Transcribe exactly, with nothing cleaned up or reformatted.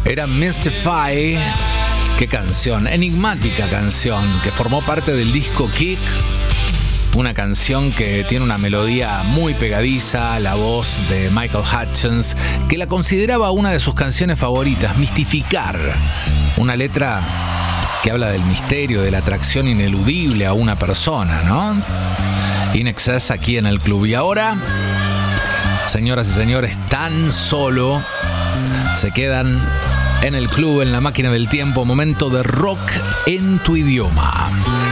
Era Mystify. Qué canción, enigmática canción que formó parte del disco Kick. Una canción que tiene una melodía muy pegadiza, la voz de Michael Hutchence, que la consideraba una de sus canciones favoritas, Mystificar. Una letra que habla del misterio, de la atracción ineludible a una persona, ¿no? In Excess aquí en el club. Y ahora, señoras y señores, tan solo se quedan en el club, en la máquina del tiempo, momento de rock en tu idioma.